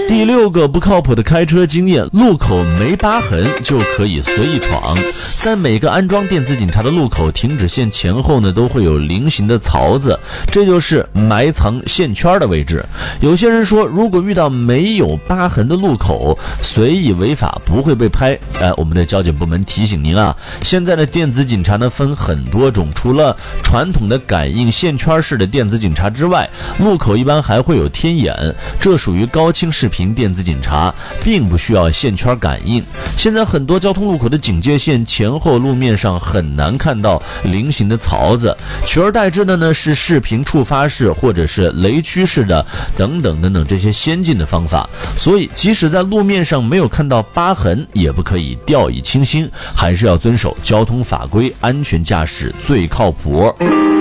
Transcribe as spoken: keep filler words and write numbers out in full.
第六个不靠谱的开车经验，路口没疤痕就可以随意闯。在每个安装电子警察的路口停止线前后呢，都会有菱形的槽子，这就是埋藏线圈的位置。有些人说，如果遇到没有疤痕的路口，随意违法不会被拍。呃，我们的交警部门提醒您啊，现在的电子警察呢分很多种，除了传统的感应线圈式的电子警察之外，路口一般还会有天眼，这属于高清视频电子警察，并不需要线圈感应。现在很多交通路口的警戒线前后路面上很难看到菱形的槽子，取而代之的呢是视频触发式或者是雷区式的等等等等这些先进的方法。所以即使在路面上没有看到疤痕，也不可以掉以轻心，还是要遵守交通法规，安全驾驶最靠谱。